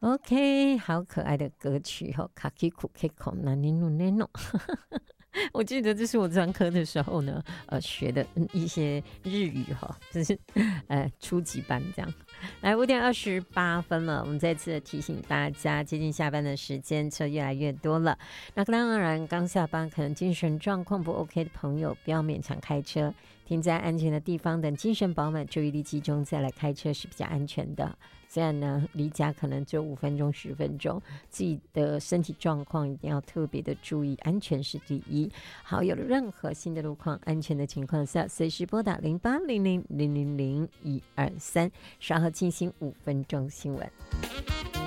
OK， 好可爱的歌曲哦，卡基库 Kiko 那尼努内诺。我记得这是我专科的时候呢，学的一些日语哈，就是初级班这样。来5:28了，我们再次提醒大家，接近下班的时间，车越来越多了。那当然，刚下班可能精神状况不 OK 的朋友，不要勉强开车，停在安全的地方，等精神饱满、注意力集中再来开车是比较安全的。虽然呢，离家可能只有5分钟、10分钟，自己的身体状况一定要特别的注意，安全是第一。好，有任何新的路况、安全的情况下，随时拨打0800000123，稍后进行5分钟新闻。